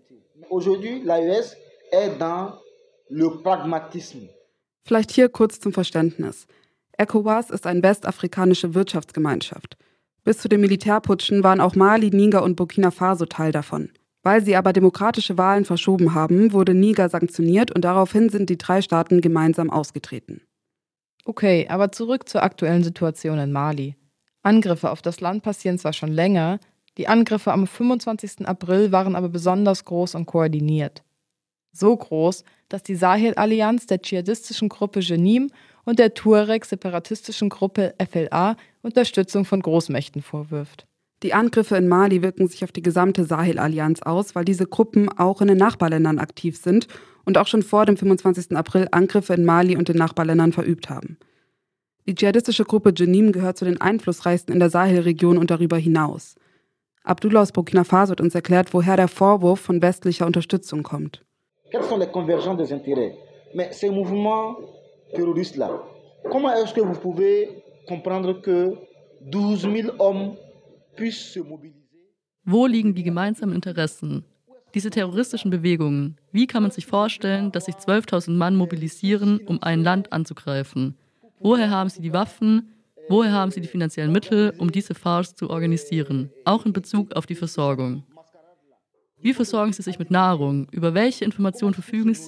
Speaker 1: Vielleicht hier kurz zum Verständnis. ECOWAS ist eine westafrikanische Wirtschaftsgemeinschaft. Bis zu den Militärputschen waren auch Mali, Niger und Burkina Faso Teil davon. Weil sie aber demokratische Wahlen verschoben haben, wurde Niger sanktioniert und daraufhin sind die drei Staaten gemeinsam ausgetreten.
Speaker 2: Okay, aber zurück zur aktuellen Situation in Mali. Angriffe auf das Land passieren zwar schon länger, die Angriffe am fünfundzwanzigsten April waren aber besonders groß und koordiniert. So groß, dass die Sahel-Allianz der dschihadistischen Gruppe Jenim und der Tuareg-separatistischen Gruppe F L A Unterstützung von Großmächten vorwirft.
Speaker 1: Die Angriffe in Mali wirken sich auf die gesamte Sahel-Allianz aus, weil diese Gruppen auch in den Nachbarländern aktiv sind und auch schon vor dem fünfundzwanzigsten April Angriffe in Mali und den Nachbarländern verübt haben. Die dschihadistische Gruppe Jenim gehört zu den einflussreichsten in der Sahelregion und darüber hinaus. Abdullah aus Burkina Faso hat uns erklärt, woher der Vorwurf von westlicher Unterstützung kommt.
Speaker 8: Quelles sont les convergences des intérêts? Mais ces mouvements terroristes-là, comment est-ce que vous pouvez comprendre que douze mille hommes puissent se mobiliser?
Speaker 5: Wo liegen die gemeinsamen Interessen? Diese terroristischen Bewegungen, wie kann man sich vorstellen, dass sich zwölftausend Mann mobilisieren, um ein Land anzugreifen? Woher haben sie die Waffen? Woher haben sie die finanziellen Mittel, um diese Farce zu organisieren, auch in Bezug auf die Versorgung? Wie versorgen sie sich mit Nahrung? Über welche Informationen verfügen sie,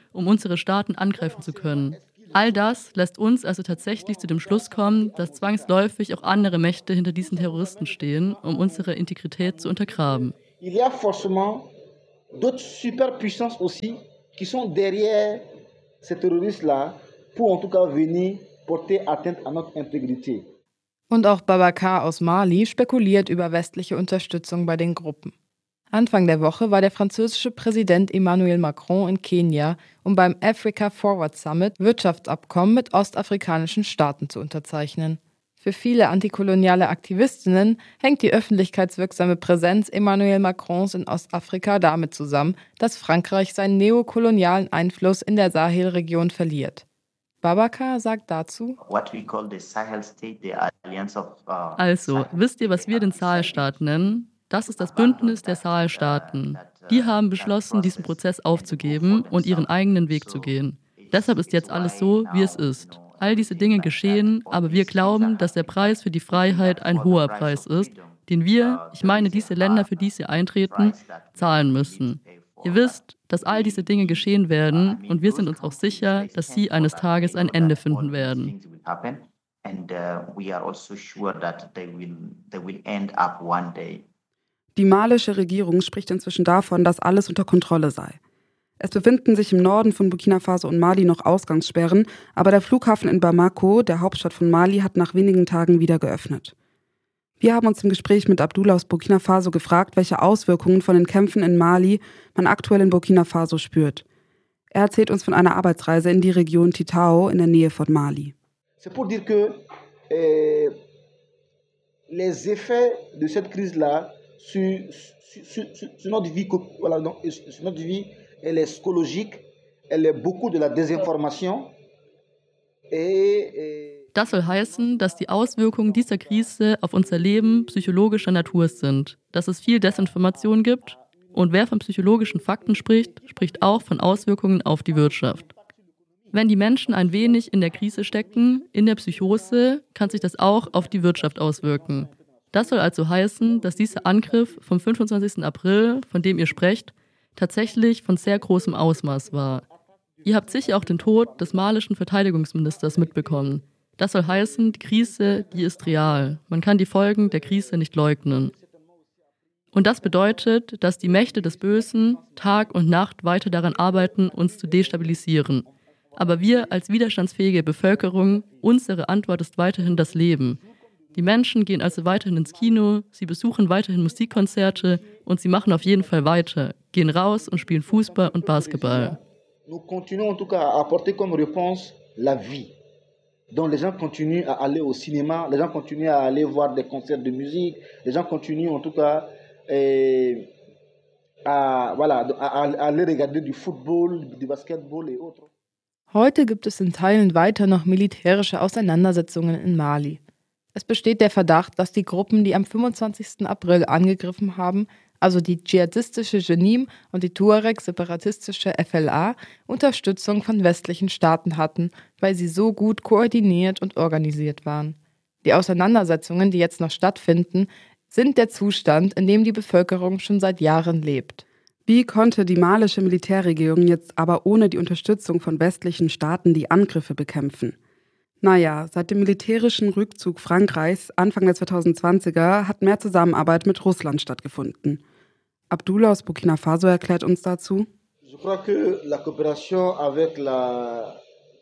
Speaker 5: um unsere Staaten angreifen zu können. All das lässt uns also tatsächlich zu dem Schluss kommen, dass zwangsläufig auch andere Mächte hinter diesen Terroristen stehen, um unsere Integrität zu untergraben.
Speaker 8: Il y a forcément d'autres superpuissances aussi qui sont derrière ces terroristes-là pour en tout cas venir porter atteinte à notre intégrité.
Speaker 2: Und auch Boubacar aus Mali spekuliert über westliche Unterstützung bei den Gruppen. Anfang der Woche war der französische Präsident Emmanuel Macron in Kenia, um beim Africa Forward Summit Wirtschaftsabkommen mit ostafrikanischen Staaten zu unterzeichnen. Für viele antikoloniale Aktivistinnen hängt die öffentlichkeitswirksame Präsenz Emmanuel Macrons in Ostafrika damit zusammen, dass Frankreich seinen neokolonialen Einfluss in der Sahelregion verliert. Boubacar sagt dazu:
Speaker 5: Also, wisst ihr, was wir den Sahelstaat nennen? Das ist das Bündnis der Sahelstaaten. Die haben beschlossen, diesen Prozess aufzugeben und ihren eigenen Weg zu gehen. Deshalb ist jetzt alles so, wie es ist. All diese Dinge geschehen, aber wir glauben, dass der Preis für die Freiheit ein hoher Preis ist, den wir, ich meine diese Länder, für die sie eintreten, zahlen müssen. Ihr wisst, dass all diese Dinge geschehen werden und wir sind uns auch sicher, dass sie eines Tages ein Ende finden werden.
Speaker 1: Die malische Regierung spricht inzwischen davon, dass alles unter Kontrolle sei. Es befinden sich im Norden von Burkina Faso und Mali noch Ausgangssperren, aber der Flughafen in Bamako, der Hauptstadt von Mali, hat nach wenigen Tagen wieder geöffnet. Wir haben uns im Gespräch mit Abdullah aus Burkina Faso gefragt, welche Auswirkungen von den Kämpfen in Mali man aktuell in Burkina Faso spürt. Er erzählt uns von einer Arbeitsreise in die Region Titao in der Nähe von Mali.
Speaker 8: C'est pour dire que euh, les effets de cette crise-là sur, sur, sur, sur notre vie, voilà, donc, sur notre vie, elle est psychologique, elle est beaucoup de la désinformation et, et
Speaker 5: Das soll heißen, dass die Auswirkungen dieser Krise auf unser Leben psychologischer Natur sind, dass es viel Desinformation gibt und wer von psychologischen Fakten spricht, spricht auch von Auswirkungen auf die Wirtschaft. Wenn die Menschen ein wenig in der Krise stecken, in der Psychose, kann sich das auch auf die Wirtschaft auswirken. Das soll also heißen, dass dieser Angriff vom fünfundzwanzigsten April, von dem ihr sprecht, tatsächlich von sehr großem Ausmaß war. Ihr habt sicher auch den Tod des malischen Verteidigungsministers mitbekommen. Das soll heißen, die Krise, die ist real. Man kann die Folgen der Krise nicht leugnen. Und das bedeutet, dass die Mächte des Bösen Tag und Nacht weiter daran arbeiten, uns zu destabilisieren. Aber wir als widerstandsfähige Bevölkerung, unsere Antwort ist weiterhin das Leben. Die Menschen gehen also weiterhin ins Kino, sie besuchen weiterhin Musikkonzerte und sie machen auf jeden Fall weiter, gehen raus und spielen Fußball und Basketball.
Speaker 8: Nous continuons en tout cas à apporter comme réponse la vie. Donc les gens continuent à aller au cinéma, les gens continuent à aller voir des concerts de musique, les gens continuent en tout cas eh, à, voilà, à, à aller regarder du Football, du Basketball et autres.
Speaker 2: Heute gibt es in Teilen weiter noch militärische Auseinandersetzungen in Mali. Es besteht der Verdacht, dass die Gruppen, die am fünfundzwanzigsten April angegriffen haben, also die dschihadistische Jenim und die Tuareg-separatistische F L A, Unterstützung von westlichen Staaten hatten, weil sie so gut koordiniert und organisiert waren. Die Auseinandersetzungen, die jetzt noch stattfinden, sind der Zustand, in dem die Bevölkerung schon seit Jahren lebt.
Speaker 1: Wie konnte die malische Militärregierung jetzt aber ohne die Unterstützung von westlichen Staaten die Angriffe bekämpfen? Naja, seit dem militärischen Rückzug Frankreichs Anfang der zweitausendzwanziger hat mehr Zusammenarbeit mit Russland stattgefunden. Abdullah aus Burkina Faso erklärt uns dazu.
Speaker 8: Je crois que la coopération avec la,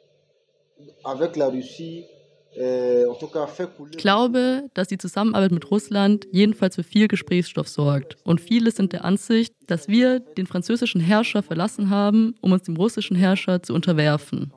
Speaker 8: avec la Russie, euh, en tout cas fait couler.
Speaker 5: Ich glaube, dass die Zusammenarbeit mit Russland jedenfalls für viel Gesprächsstoff sorgt. Und viele sind der Ansicht, dass wir den französischen Herrscher verlassen haben, um uns dem russischen Herrscher zu unterwerfen.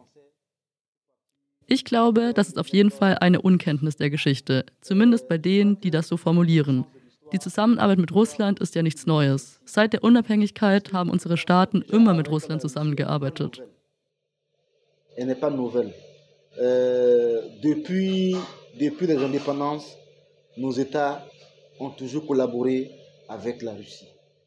Speaker 5: Ich glaube, das ist auf jeden Fall eine Unkenntnis der Geschichte, zumindest bei denen, die das so formulieren. Die Zusammenarbeit mit Russland ist ja nichts Neues. Seit der Unabhängigkeit haben unsere Staaten immer mit Russland zusammengearbeitet.
Speaker 8: Elle n'est pas nouvelle. Euh, depuis, depuis les indépendances, nos États ont toujours collaboré avec la Russie.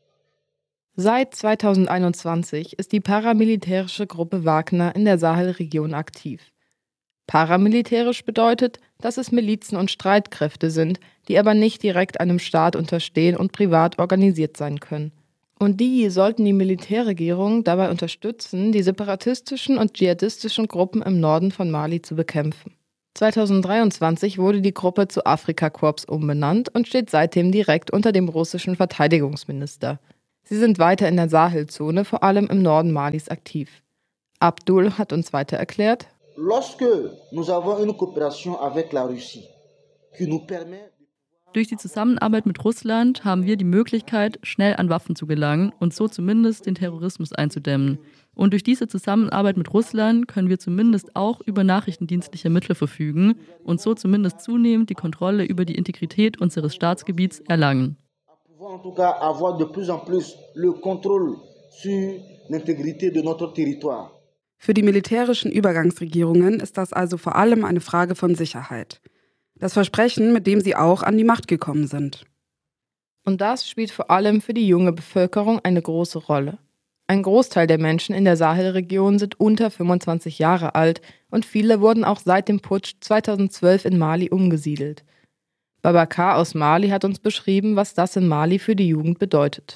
Speaker 2: Seit zweitausendeinundzwanzig ist die paramilitärische Gruppe Wagner in der Sahelregion aktiv. Paramilitärisch bedeutet, dass es Milizen und Streitkräfte sind, die aber nicht direkt einem Staat unterstehen und privat organisiert sein können. Und die sollten die Militärregierung dabei unterstützen, die separatistischen und dschihadistischen Gruppen im Norden von Mali zu bekämpfen. zweitausenddreiundzwanzig wurde die Gruppe zu Afrikakorps umbenannt und steht seitdem direkt unter dem russischen Verteidigungsminister. Sie sind weiter in der Sahelzone, vor allem im Norden Malis, aktiv. Abdul hat uns weiter erklärt:
Speaker 8: Lorsque nous avons une coopération avec la Russie, qui nous permet
Speaker 5: Durch die Zusammenarbeit mit Russland haben wir die Möglichkeit, schnell an Waffen zu gelangen und so zumindest den Terrorismus einzudämmen. Und durch diese Zusammenarbeit mit Russland können wir zumindest auch über nachrichtendienstliche Mittel verfügen und so zumindest zunehmend die Kontrolle über die Integrität unseres Staatsgebiets erlangen.
Speaker 8: en tout cas avoir de plus en plus le contrôle sur l'intégrité de notre territoire.
Speaker 1: Für die militärischen Übergangsregierungen ist das also vor allem eine Frage von Sicherheit. Das Versprechen, mit dem sie auch an die Macht gekommen sind.
Speaker 2: Und das spielt vor allem für die junge Bevölkerung eine große Rolle. Ein Großteil der Menschen in der Sahelregion sind unter fünfundzwanzig Jahre alt und viele wurden auch seit dem Putsch zweitausendzwölf in Mali umgesiedelt. Babacar aus Mali hat uns beschrieben, was das in Mali für die Jugend bedeutet.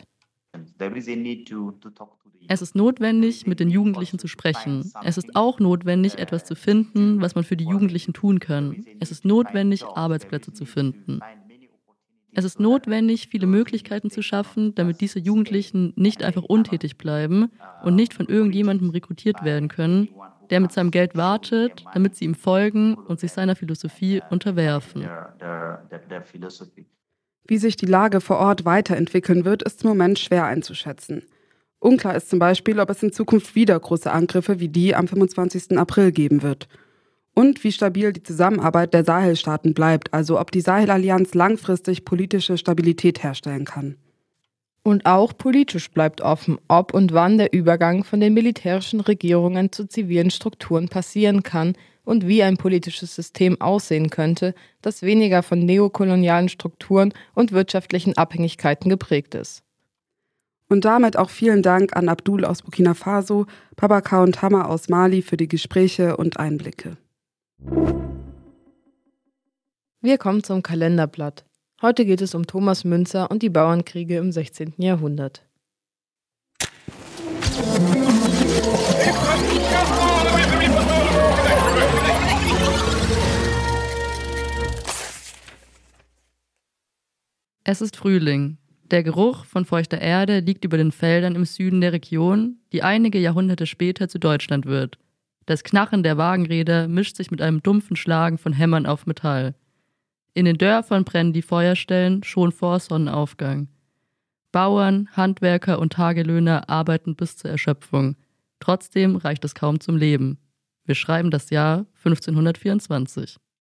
Speaker 5: Es ist notwendig, mit den Jugendlichen zu sprechen. Es ist auch notwendig, etwas zu finden, was man für die Jugendlichen tun kann. Es ist notwendig, Arbeitsplätze zu finden. Es ist notwendig, viele Möglichkeiten zu schaffen, damit diese Jugendlichen nicht einfach untätig bleiben und nicht von irgendjemandem rekrutiert werden können, der mit seinem Geld wartet, damit sie ihm folgen und sich seiner Philosophie unterwerfen.
Speaker 1: Wie sich die Lage vor Ort weiterentwickeln wird, ist im Moment schwer einzuschätzen. Unklar ist zum Beispiel, ob es in Zukunft wieder große Angriffe wie die am fünfundzwanzigsten April geben wird. Und wie stabil die Zusammenarbeit der Sahelstaaten bleibt, also ob die Sahelallianz langfristig politische Stabilität herstellen kann.
Speaker 2: Und auch politisch bleibt offen, ob und wann der Übergang von den militärischen Regierungen zu zivilen Strukturen passieren kann und wie ein politisches System aussehen könnte, das weniger von neokolonialen Strukturen und wirtschaftlichen Abhängigkeiten geprägt ist.
Speaker 1: Und damit auch vielen Dank an Abdul aus Burkina Faso, Babacar und Hammer aus Mali für die Gespräche und Einblicke.
Speaker 2: Wir kommen zum Kalenderblatt. Heute geht es um Thomas Müntzer und die Bauernkriege im sechzehnten Jahrhundert.
Speaker 5: Es ist Frühling. Der Geruch von feuchter Erde liegt über den Feldern im Süden der Region, die einige Jahrhunderte später zu Deutschland wird. Das Knarren der Wagenräder mischt sich mit einem dumpfen Schlagen von Hämmern auf Metall. In den Dörfern brennen die Feuerstellen schon vor Sonnenaufgang. Bauern, Handwerker und Tagelöhner arbeiten bis zur Erschöpfung. Trotzdem reicht es kaum zum Leben. Wir schreiben das Jahr fünfzehnhundertvierundzwanzig.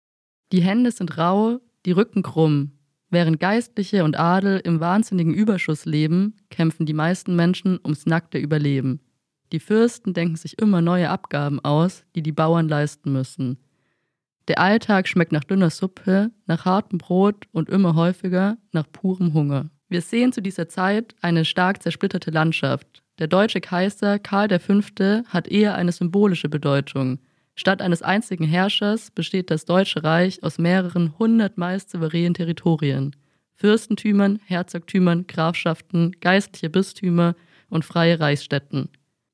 Speaker 5: Die Hände sind rau, die Rücken krumm. Während Geistliche und Adel im wahnsinnigen Überschuss leben, kämpfen die meisten Menschen ums nackte Überleben. Die Fürsten denken sich immer neue Abgaben aus, die die Bauern leisten müssen. Der Alltag schmeckt nach dünner Suppe, nach hartem Brot und immer häufiger nach purem Hunger. Wir sehen zu dieser Zeit eine stark zersplitterte Landschaft. Der deutsche Kaiser Karl der Fünfte hat eher eine symbolische Bedeutung. Statt eines einzigen Herrschers besteht das Deutsche Reich aus mehreren hundert meist souveränen Territorien. Fürstentümern, Herzogtümern, Grafschaften, geistliche Bistümer und freie Reichsstädten.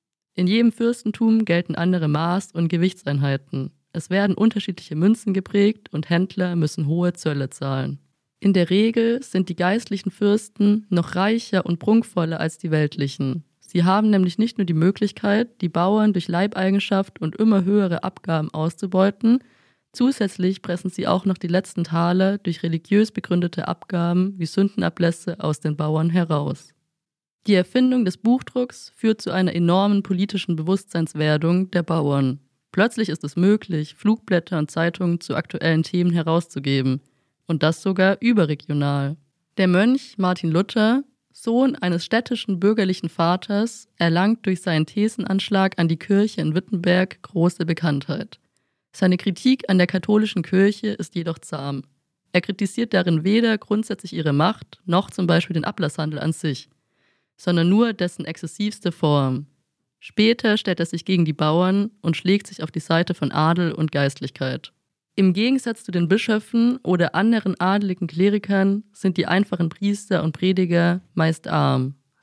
Speaker 5: In jedem Fürstentum gelten andere Maß- und Gewichtseinheiten. Es werden unterschiedliche Münzen geprägt und Händler müssen hohe Zölle zahlen. In der Regel sind die geistlichen Fürsten noch reicher und prunkvoller als die weltlichen. Sie haben nämlich nicht nur die Möglichkeit, die Bauern durch Leibeigenschaft und immer höhere Abgaben auszubeuten, zusätzlich pressen sie auch noch die letzten Taler durch religiös begründete Abgaben wie Sündenablässe aus den Bauern heraus. Die Erfindung des Buchdrucks führt zu einer enormen politischen Bewusstseinswerdung der Bauern. Plötzlich ist es möglich, Flugblätter und Zeitungen zu aktuellen Themen herauszugeben. Und das sogar überregional. Der Mönch Martin Luther, Sohn eines städtischen bürgerlichen Vaters, erlangt durch seinen Thesenanschlag an die Kirche in Wittenberg große Bekanntheit. Seine Kritik an der katholischen Kirche ist jedoch zahm. Er kritisiert darin weder grundsätzlich ihre Macht, noch zum Beispiel den Ablasshandel an sich, sondern nur dessen exzessivste Form. Später stellt er sich gegen die Bauern und schlägt sich auf die Seite von Adel und Geistlichkeit. Im Gegensatz zu den Bischöfen oder anderen adeligen Klerikern sind die einfachen Priester und Prediger meist arm.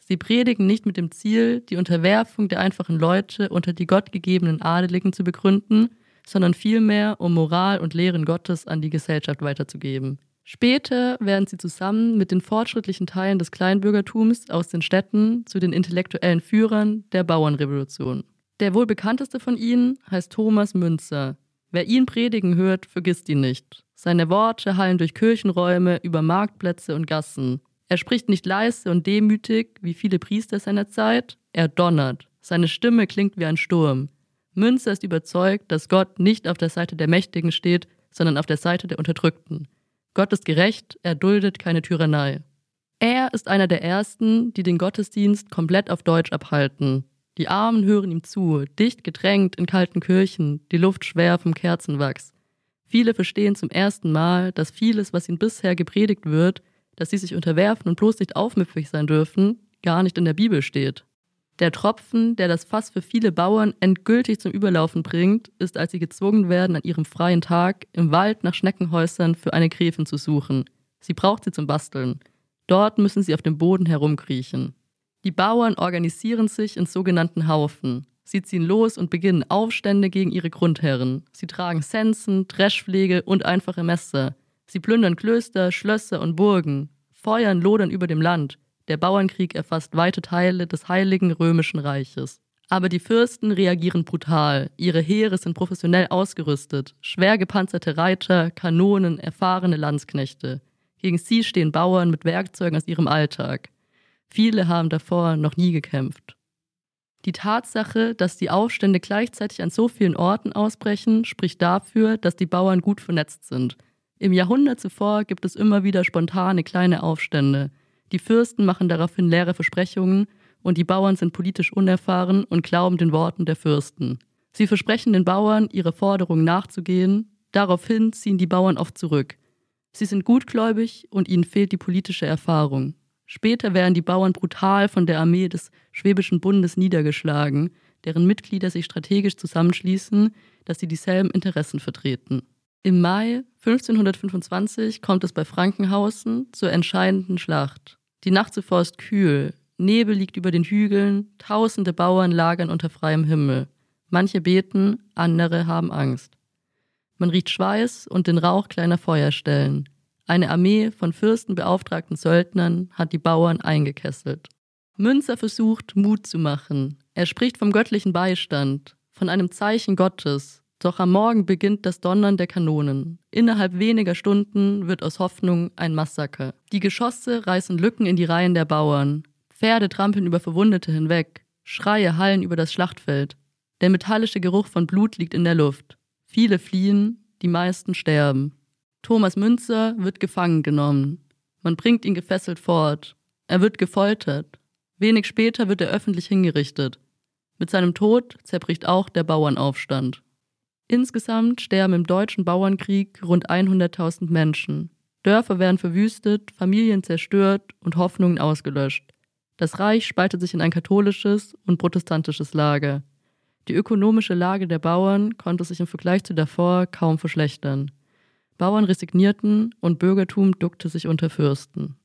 Speaker 5: Sie predigen nicht mit dem Ziel, die Unterwerfung der einfachen Leute unter die gottgegebenen Adeligen zu begründen, sondern vielmehr, um Moral und Lehren Gottes an die Gesellschaft weiterzugeben. Später werden sie zusammen mit den fortschrittlichen Teilen des Kleinbürgertums aus den Städten zu den intellektuellen Führern der Bauernrevolution. Der wohl bekannteste von ihnen heißt Thomas Müntzer. Wer ihn predigen hört, vergisst ihn nicht. Seine Worte hallen durch Kirchenräume, über Marktplätze und Gassen. Er spricht nicht leise und demütig wie viele Priester seiner Zeit, er donnert. Seine Stimme klingt wie ein Sturm. Müntzer ist überzeugt, dass Gott nicht auf der Seite der Mächtigen steht, sondern auf der Seite der Unterdrückten. Gott ist gerecht, er duldet keine Tyrannei. Er ist einer der Ersten, die den Gottesdienst komplett auf Deutsch abhalten. Die Armen hören ihm zu, dicht gedrängt in kalten Kirchen, die Luft schwer vom Kerzenwachs. Viele verstehen zum ersten Mal, dass vieles, was ihnen bisher gepredigt wird, dass sie sich unterwerfen und bloß nicht aufmüpfig sein dürfen, gar nicht in der Bibel steht. Der Tropfen, der das Fass für viele Bauern endgültig zum Überlaufen bringt, ist, als sie gezwungen werden, an ihrem freien Tag im Wald nach Schneckenhäusern für eine Gräfin zu suchen. Sie braucht sie zum Basteln. Dort müssen sie auf dem Boden herumkriechen. Die Bauern organisieren sich in sogenannten Haufen. Sie ziehen los und beginnen Aufstände gegen ihre Grundherren. Sie tragen Sensen, Dreschflegel und einfache Messer. Sie plündern Klöster, Schlösser und Burgen. Feuern lodern über dem Land. Der Bauernkrieg erfasst weite Teile des Heiligen Römischen Reiches. Aber die Fürsten reagieren brutal. Ihre Heere sind professionell ausgerüstet. Schwer gepanzerte Reiter, Kanonen, erfahrene Landsknechte. Gegen sie stehen Bauern mit Werkzeugen aus ihrem Alltag. Viele haben davor noch nie gekämpft. Die Tatsache, dass die Aufstände gleichzeitig an so vielen Orten ausbrechen, spricht dafür, dass die Bauern gut vernetzt sind. Im Jahrhundert zuvor gibt es immer wieder spontane kleine Aufstände. Die Fürsten machen daraufhin leere Versprechungen und die Bauern sind politisch unerfahren und glauben den Worten der Fürsten. Sie versprechen den Bauern, ihre Forderungen nachzugehen. Daraufhin ziehen die Bauern oft zurück. Sie sind gutgläubig und ihnen fehlt die politische Erfahrung. Später werden die Bauern brutal von der Armee des Schwäbischen Bundes niedergeschlagen, deren Mitglieder sich strategisch zusammenschließen, dass sie dieselben Interessen vertreten. Im Mai fünfzehnhundertfünfundzwanzig kommt es bei Frankenhausen zur entscheidenden Schlacht. Die Nacht zuvor ist kühl, Nebel liegt über den Hügeln, tausende Bauern lagern unter freiem Himmel. Manche beten, andere haben Angst. Man riecht Schweiß und den Rauch kleiner Feuerstellen. Eine Armee von fürstenbeauftragten Söldnern hat die Bauern eingekesselt. Müntzer versucht, Mut zu machen. Er spricht vom göttlichen Beistand, von einem Zeichen Gottes. Doch am Morgen beginnt das Donnern der Kanonen. Innerhalb weniger Stunden wird aus Hoffnung ein Massaker. Die Geschosse reißen Lücken in die Reihen der Bauern. Pferde trampeln über Verwundete hinweg. Schreie hallen über das Schlachtfeld. Der metallische Geruch von Blut liegt in der Luft. Viele fliehen, die meisten sterben. Thomas Müntzer wird gefangen genommen. Man bringt ihn gefesselt fort. Er wird gefoltert. Wenig später wird er öffentlich hingerichtet. Mit seinem Tod zerbricht auch der Bauernaufstand. Insgesamt sterben im deutschen Bauernkrieg rund hunderttausend Menschen. Dörfer werden verwüstet, Familien zerstört und Hoffnungen ausgelöscht. Das Reich spaltet sich in ein katholisches und protestantisches Lager. Die ökonomische Lage der Bauern konnte sich im Vergleich zu davor kaum verschlechtern. Bauern resignierten und Bürgertum duckte sich unter Fürsten.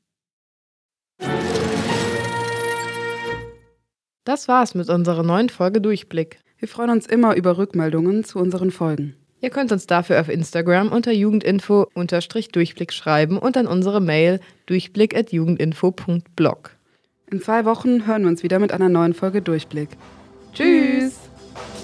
Speaker 2: Das war's mit unserer neuen Folge Durchblick.
Speaker 1: Wir freuen uns immer über Rückmeldungen zu unseren Folgen.
Speaker 2: Ihr könnt uns dafür auf Instagram unter jugendinfo-durchblick schreiben und an unsere Mail durchblick at jugendinfo punkt blog.
Speaker 1: In zwei Wochen hören wir uns wieder mit einer neuen Folge Durchblick. Tschüss!